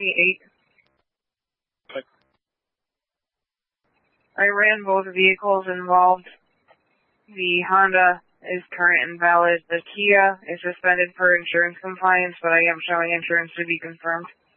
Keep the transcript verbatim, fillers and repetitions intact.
eight. I ran both vehicles involved. The Honda is current and valid. The Kia is suspended for insurance compliance, but I am showing insurance to be confirmed.